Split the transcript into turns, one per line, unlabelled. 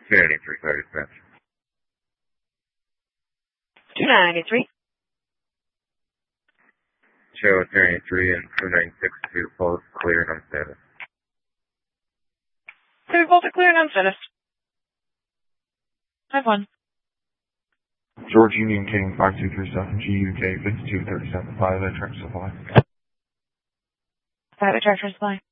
293, sorry, dispatch.
293.
Show 293 and 296 to post clear and unstatus.
We both are clear and unstatus. 5-1.
George Union King 5237 GUK 5237 Pilot Tractor Supply.
Pilot Tractor Supply.